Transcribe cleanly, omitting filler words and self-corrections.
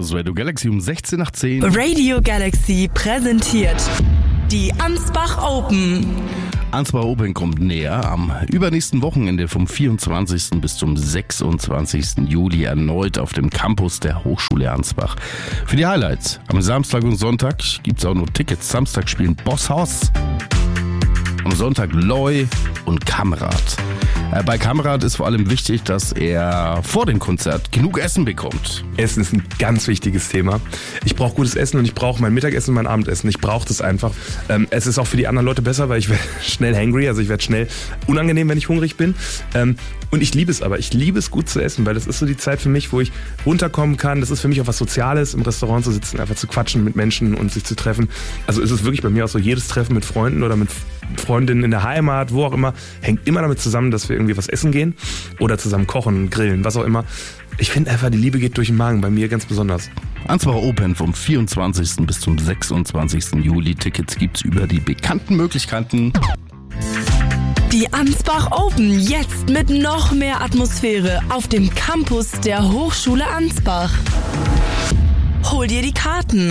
Das ist Radio Galaxy um 16 nach 10. Radio Galaxy präsentiert die Ansbach Open. Ansbach Open kommt näher. Am übernächsten Wochenende vom 24. bis zum 26. Juli erneut auf dem Campus der Hochschule Ansbach. Für die Highlights am Samstag und Sonntag gibt es auch noch Tickets. Samstag spielen Boss Hoss, am Sonntag Loy und Kamerad. Bei Kamerad ist vor allem wichtig, dass er vor dem Konzert genug Essen bekommt. Essen ist ein ganz wichtiges Thema. Ich brauche gutes Essen und ich brauche mein Mittagessen und mein Abendessen. Ich brauche das einfach. Es ist auch für die anderen Leute besser, weil ich werde schnell hangry, also ich werde schnell unangenehm, wenn ich hungrig bin. Und ich liebe es aber. Ich liebe es, gut zu essen, weil das ist so die Zeit für mich, wo ich runterkommen kann. Das ist für mich auch was Soziales, im Restaurant zu sitzen, einfach zu quatschen mit Menschen und sich zu treffen. Also ist es wirklich bei mir auch so, jedes Treffen mit Freunden oder mit Freundinnen in der Heimat, wo auch immer, hängt immer damit zusammen, dass wir irgendwie was essen gehen oder zusammen kochen, grillen, was auch immer. Ich finde einfach, die Liebe geht durch den Magen, bei mir ganz besonders. Ansbach Open vom 24. bis zum 26. Juli. Tickets gibt's über die bekannten Möglichkeiten. Die Ansbach Open jetzt mit noch mehr Atmosphäre auf dem Campus der Hochschule Ansbach. Hol dir die Karten